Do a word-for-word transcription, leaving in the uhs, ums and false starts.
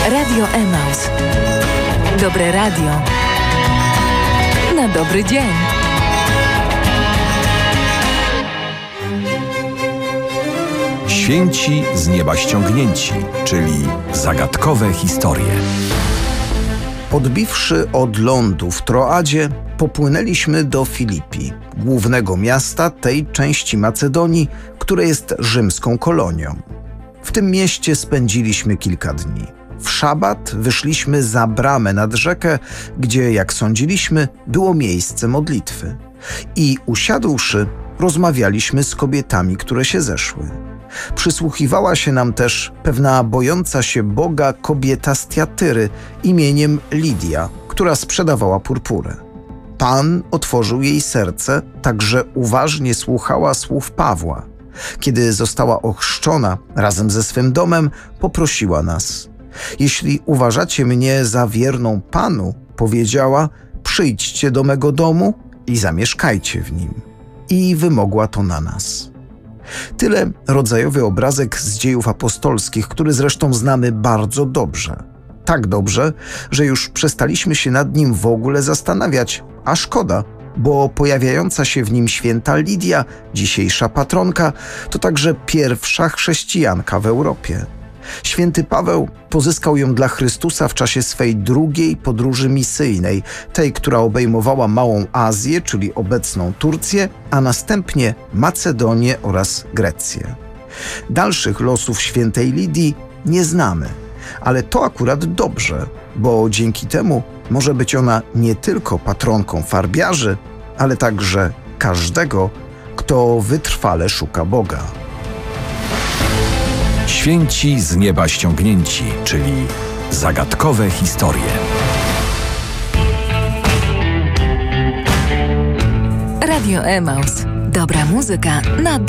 Radio Emaus. Dobre radio na dobry dzień. Święci z nieba ściągnięci, czyli zagadkowe historie. Odbiwszy od lądu w Troadzie, popłynęliśmy do Filipii, głównego miasta tej części Macedonii, które jest rzymską kolonią. W tym mieście spędziliśmy kilka dni. W szabat wyszliśmy za bramę nad rzekę, gdzie, jak sądziliśmy, było miejsce modlitwy. I usiadłszy, rozmawialiśmy z kobietami, które się zeszły. Przysłuchiwała się nam też pewna bojąca się Boga kobieta z Tiatyry imieniem Lidia, która sprzedawała purpurę. Pan otworzył jej serce, tak że uważnie słuchała słów Pawła. Kiedy została ochrzczona razem ze swym domem, poprosiła nas: jeśli uważacie mnie za wierną Panu, powiedziała, przyjdźcie do mego domu i zamieszkajcie w nim. I wymogła to na nas. Tyle rodzajowy obrazek z dziejów apostolskich, który zresztą znamy bardzo dobrze. Tak dobrze, że już przestaliśmy się nad nim w ogóle zastanawiać, a szkoda, bo pojawiająca się w nim święta Lidia, dzisiejsza patronka, to także pierwsza chrześcijanka w Europie. Święty Paweł pozyskał ją dla Chrystusa w czasie swej drugiej podróży misyjnej, tej, która obejmowała Małą Azję, czyli obecną Turcję, a następnie Macedonię oraz Grecję. Dalszych losów świętej Lidii nie znamy, ale to akurat dobrze, bo dzięki temu może być ona nie tylko patronką farbiarzy, ale także każdego, kto wytrwale szuka Boga. Święci z nieba ściągnięci, czyli zagadkowe historie. Radio Emaus. Dobra muzyka na